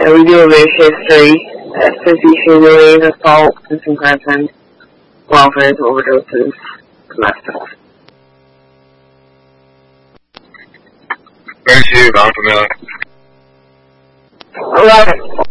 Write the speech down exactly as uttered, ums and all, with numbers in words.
And we do a bit of history, especially shootings, assaults, and some crimes, welfare, overdoses, and that stuff. Thank you, I'm familiar. Alright,